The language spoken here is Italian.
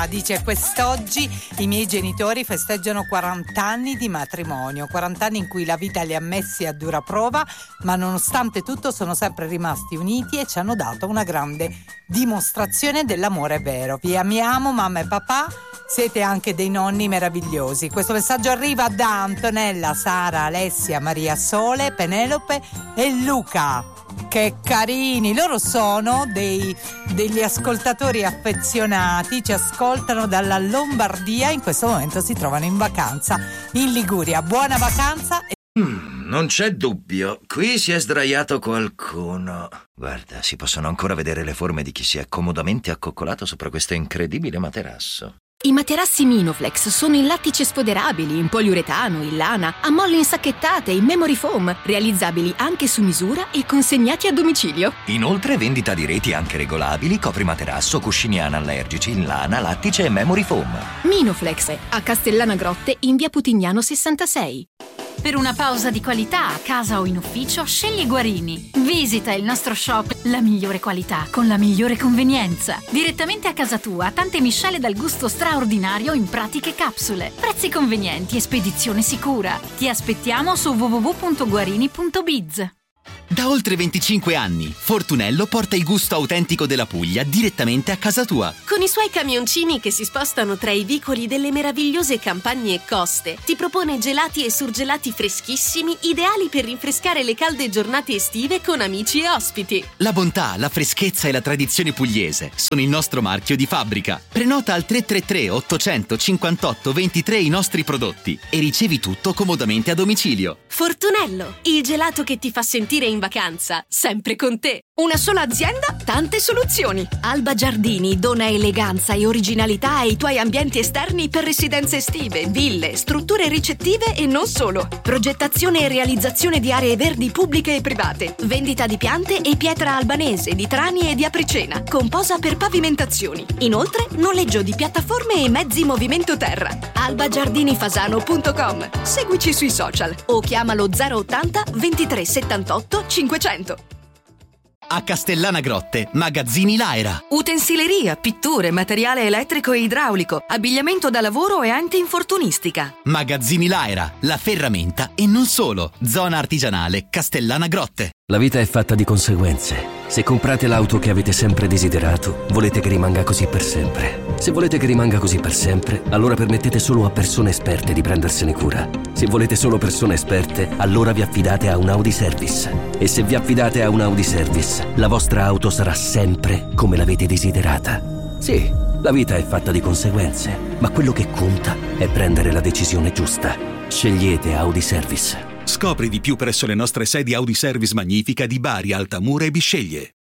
Dice: quest'oggi i miei genitori festeggiano 40 anni di matrimonio, 40 anni in cui la vita li ha messi a dura prova, ma nonostante tutto sono sempre rimasti uniti e ci hanno dato una grande dimostrazione dell'amore vero. Vi amiamo mamma e papà, siete anche dei nonni meravigliosi. Questo messaggio arriva da Antonella, Sara, Alessia, Maria Sole, Penelope e Luca. Che carini, loro sono degli ascoltatori affezionati, ci ascoltano dalla Lombardia, in questo momento si trovano in vacanza in Liguria. Buona vacanza. Non c'è dubbio, qui si è sdraiato qualcuno. Guarda, si possono ancora vedere le forme di chi si è comodamente accoccolato sopra questo incredibile materasso. I materassi Minoflex sono in lattice sfoderabili, in poliuretano, in lana, a molle insacchettate, in memory foam, realizzabili anche su misura e consegnati a domicilio. Inoltre vendita di reti anche regolabili, coprimaterasso, cuscini anallergici in lana, lattice e memory foam. Minoflex, a Castellana Grotte in via Putignano 66. Per una pausa di qualità a casa o in ufficio, scegli Guarini. Visita il nostro shop, la migliore qualità con la migliore convenienza. Direttamente a casa tua, tante miscele dal gusto straordinario in pratiche capsule. Prezzi convenienti e spedizione sicura. Ti aspettiamo su www.guarini.biz. Da oltre 25 anni, Fortunello porta il gusto autentico della Puglia direttamente a casa tua. Con i suoi camioncini che si spostano tra i vicoli delle meravigliose campagne e coste, ti propone gelati e surgelati freschissimi, ideali per rinfrescare le calde giornate estive con amici e ospiti. La bontà, la freschezza e la tradizione pugliese sono il nostro marchio di fabbrica. Prenota al 333 858 23 i nostri prodotti e ricevi tutto comodamente a domicilio. Fortunello, il gelato che ti fa sentire in vacanza, sempre con te. Una sola azienda, tante soluzioni. Alba Giardini dona eleganza e originalità ai tuoi ambienti esterni per residenze estive, ville, strutture ricettive e non solo. Progettazione e realizzazione di aree verdi pubbliche e private. Vendita di piante e pietra albanese, di trani e di apricena, con posa per pavimentazioni. Inoltre, noleggio di piattaforme e mezzi movimento terra. albagiardinifasano.com. Seguici sui social o chiamalo 080 23 78 500. A Castellana Grotte, Magazzini Laera. Utensileria, pitture, materiale elettrico e idraulico, abbigliamento da lavoro e antinfortunistica. Magazzini Laera, la ferramenta e non solo. Zona artigianale Castellana Grotte. La vita è fatta di conseguenze. Se comprate l'auto che avete sempre desiderato, volete che rimanga così per sempre. Se volete che rimanga così per sempre, allora permettete solo a persone esperte di prendersene cura. Se volete solo persone esperte, allora vi affidate a un Audi Service. E se vi affidate a un Audi Service, la vostra auto sarà sempre come l'avete desiderata. Sì, la vita è fatta di conseguenze, ma quello che conta è prendere la decisione giusta. Scegliete Audi Service. Scopri di più presso le nostre sedi Audi Service Magnifica di Bari, Altamura e Bisceglie.